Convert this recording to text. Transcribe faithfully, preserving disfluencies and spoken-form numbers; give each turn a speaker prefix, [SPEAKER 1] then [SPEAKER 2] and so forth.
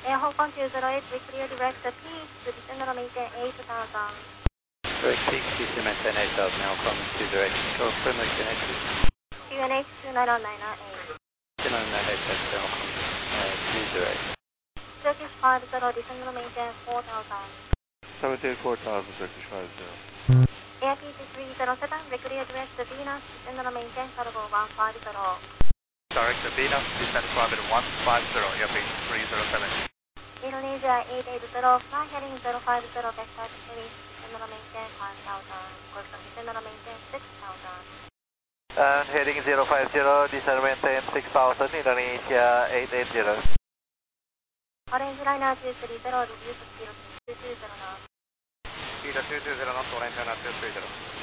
[SPEAKER 1] Air Hong Kong two zero eight, we clear direct the peak to descend and maintain eight thousand.
[SPEAKER 2] Direct peak, descend and maintain eight thousand, Air Hong Kong two zero eight. Confirm the connected.
[SPEAKER 1] Q N H two nine nine nine eight.
[SPEAKER 2] two nine nine eight, that's Air Hong Kong uh, two zero eight.
[SPEAKER 1] Turkish five zero, descend and maintain four thousand.
[SPEAKER 3] Maintain four thousand, Turkish five zero.
[SPEAKER 1] Air P T three zero seven, we clear direct the Venus, descend and maintain cargo one five zero.
[SPEAKER 4] Direct the Venus, descend flight one five zero, Air P T three zero seven.
[SPEAKER 1] Indonesia eight eight zero, fly heading zero five zero, vector to finish, descend and maintain five thousand. Correct, descend and maintain six thousand.
[SPEAKER 5] And heading zero five zero, descend and maintain six thousand, Indonesia eight eight zero.
[SPEAKER 1] Orange liner two three zero, reduce speed to two two zero knots.
[SPEAKER 4] Speed two two zero knots, orange liner two three zero.